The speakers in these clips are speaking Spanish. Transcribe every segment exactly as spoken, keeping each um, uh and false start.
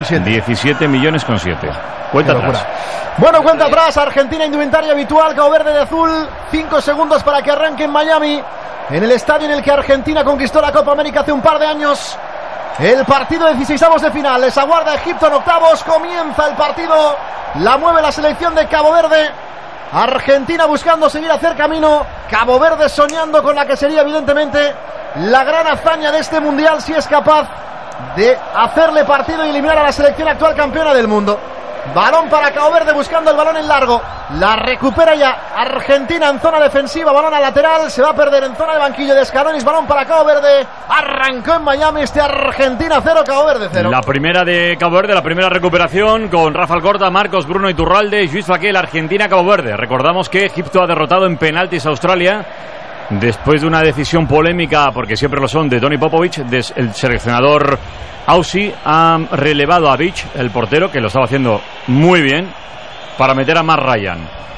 siete. diecisiete millones con siete. Cuenta atrás. Bueno, cuenta atrás. Argentina, indumentaria habitual, Cabo Verde de azul. Cinco segundos para que arranque en Miami, en el estadio en el que Argentina conquistó la Copa América hace un par de años. El partido de dieciseisavos de final. Les aguarda Egipto en octavos. Comienza el partido. La mueve la selección de Cabo Verde. Argentina buscando seguir hacer camino. Cabo Verde soñando con la que sería evidentemente la gran hazaña de este mundial, si es capaz de hacerle partido y eliminar a la selección actual campeona del mundo. Balón para Cabo Verde buscando el balón en largo. La recupera ya Argentina en zona defensiva. Balón a lateral. Se va a perder en zona de banquillo de Scalonis. Balón para Cabo Verde. Arrancó en Miami este Argentina cero, Cabo Verde cero. La primera de Cabo Verde, la primera recuperación con Rafa Alcorta, Marcos, Bruno Iturralde, Lluís Flaquel, Argentina, Cabo Verde. Recordamos que Egipto ha derrotado en penaltis a Australia después de una decisión polémica, porque siempre lo son, de Toni Popovic. El seleccionador Aussie ha relevado a Beach, el portero, que lo estaba haciendo muy bien, para meter a Matt Ryan,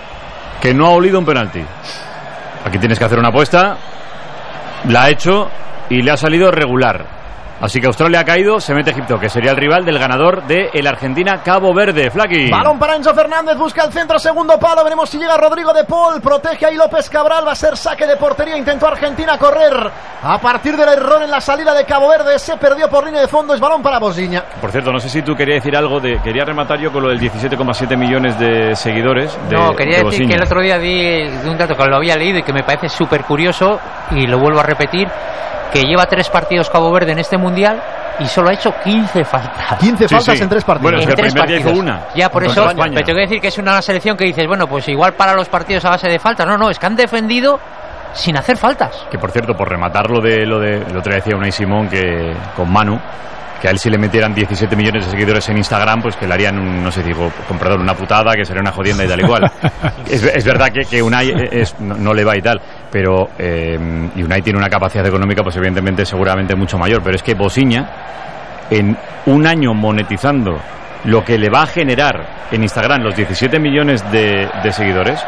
que no ha olido un penalti. Aquí tienes que hacer una apuesta. La ha hecho y le ha salido regular. Así que Australia ha caído, se mete Egipto, que sería el rival del ganador de el Argentina-Cabo Verde. Flaqui. Balón para Enzo Fernández, busca el centro, segundo palo, veremos si llega Rodrigo de Paul, protege ahí López Cabral, va a ser saque de portería, intentó Argentina correr a partir del error en la salida de Cabo Verde, se perdió por línea de fondo, es balón para Bosniña. Por cierto, no sé si tú querías decir algo, de quería rematar yo con lo del diecisiete coma siete millones de seguidores de, No, quería de decir que el otro día di un dato que lo había leído y que me parece súper curioso, y lo vuelvo a repetir, que lleva tres partidos Cabo Verde en este mundial y solo ha hecho quince faltas. quince sí, faltas sí. en tres partidos. Bueno, en el tres primer día partidos. hizo una. Ya, por eso, pero te tengo que decir que es una selección que dices, bueno, pues igual para los partidos a base de faltas. No, no, es que han defendido sin hacer faltas. Que por cierto, por rematar lo de lo de el otro día decía Unai Simón que con Manu, que a él si le metieran diecisiete millones de seguidores en Instagram, pues que le harían, un, no sé, digo, con perdón, una putada, que sería una jodienda y tal igual. es, es verdad que, que Unai es, no, no le va y tal, pero eh, y Unai tiene una capacidad económica, pues evidentemente, seguramente mucho mayor, pero es que Bosiña, en un año monetizando lo que le va a generar en Instagram los diecisiete millones de, de seguidores,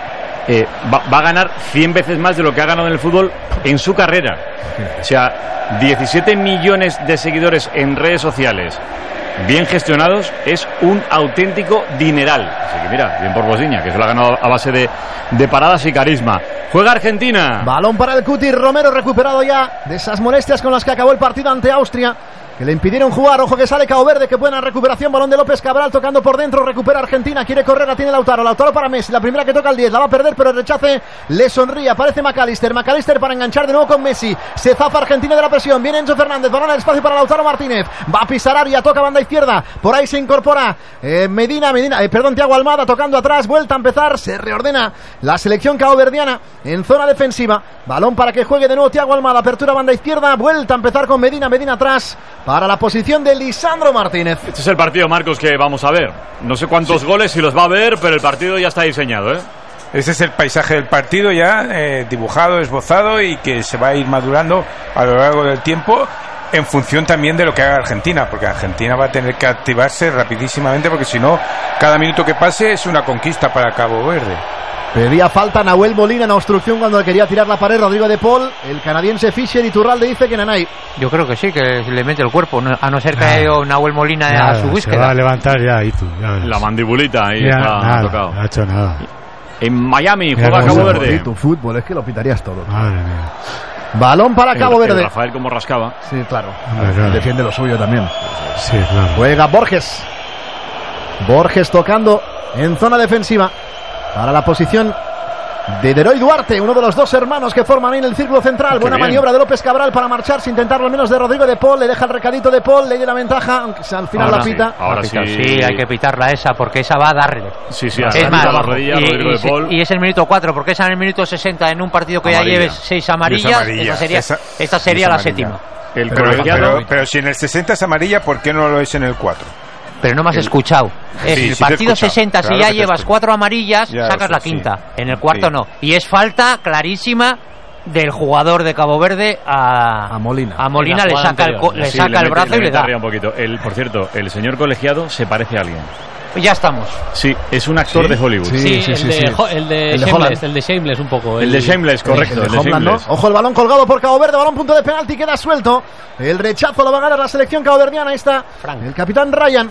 eh, va, va a ganar cien veces más de lo que ha ganado en el fútbol en su carrera. O sea, diecisiete millones de seguidores en redes sociales bien gestionados es un auténtico dineral. Así que mira, bien por Bosniña, que se lo ha ganado a base de, de paradas y carisma. Juega Argentina. Balón para el Cuti, Romero recuperado ya de esas molestias con las que acabó el partido ante Austria, que le impidieron jugar. Ojo que sale Cabo Verde, que buena recuperación, balón de López Cabral tocando por dentro, recupera Argentina, quiere correr, la tiene Lautaro, Lautaro para Messi, la primera que toca el diez, la va a perder pero el rechace le sonríe, aparece McAllister, McAllister para enganchar de nuevo con Messi, se zafa Argentina de la presión, viene Enzo Fernández, balón al espacio para Lautaro Martínez, va a pisar área, toca banda izquierda, por ahí se incorpora eh, Medina, Medina, eh, perdón, Thiago Almada tocando atrás, vuelta a empezar, se reordena la selección caboverdiana en zona defensiva, balón para que juegue de nuevo Thiago Almada, apertura banda izquierda, vuelta a empezar con Medina, Medina atrás para la posición de Lisandro Martínez. Este es el partido, Marcos, que vamos a ver. No sé cuántos sí. goles, si los va a ver, pero el partido ya está diseñado, ¿eh? Ese es el paisaje del partido ya eh, dibujado, esbozado y que se va a ir madurando a lo largo del tiempo en función también de lo que haga Argentina, porque Argentina va a tener que activarse rapidísimamente porque si no, cada minuto que pase es una conquista para Cabo Verde. Pedía falta Nahuel Molina en obstrucción cuando quería tirar la pared Rodrigo de Paul, el canadiense Fischer, y Iturralde dice que Nanay. Yo creo que sí, que le mete el cuerpo, a no ser que haya ido Nahuel Molina nada, a su búsqueda. Se va a levantar ya, y tú, ya la mandibulita ahí ya, está nada, tocado. No ha hecho nada. En Miami juega Mira, Cabo Verde. Tu fútbol, es que lo pitarías todo. Madre mía. Balón para Cabo el, Verde. El Rafael como rascaba. Sí, claro. Hombre, claro. Defiende lo suyo también. Sí, claro. Juega Borges. Borges tocando en zona defensiva para la posición de Deroy Duarte, uno de los dos hermanos que forman ahí en el círculo central. Qué buena bien. Maniobra de López Cabral para marcharse, intentarlo al menos de Rodrigo de Paul, le deja el recadito de Paul, le dio la ventaja, aunque al final ahora la pita. Sí, ahora sí. Sí, hay que pitarla esa porque esa va a darle. Sí, sí, es más, la rodilla, y, Rodrigo y, de Paul. y es el minuto cuatro, porque esa en el minuto sesenta en un partido que Amarilla. ya lleves seis amarillas, amarilla. esa sería, Esa, esta sería la amarilla. séptima. El Pero, colegiado. pero, pero si en el sesenta es amarilla, ¿por qué no lo es en el cuatro? Pero no me has El... escuchado. Es Sí, el sí te he partido escuchado. sesenta, Claro si ya que te llevas escucho. cuatro amarillas, Ya, sacas la sí. quinta. En el cuarto Sí. no. Y es falta clarísima del jugador de Cabo Verde a, A Molina. A Molina En le la jugada saca el, co- anterior. le Sí, saca le el mete- brazo le y le mete da. arriba un poquito. El, por cierto, el señor colegiado se parece a alguien. Ya estamos. Sí, es un actor ¿Sí? de Hollywood. Sí, Sí, sí, el, sí, de, sí. Ho- el de El de Shameless, Holland. el de Shameless un poco. El de Shameless, correcto. El El de de Homeland, ¿no? Shameless. Ojo el balón colgado por Cabo Verde, balón punto de penalti, queda suelto. El rechazo lo va a ganar la selección caboverdiana. Ahí está Frank. el capitán Ryan.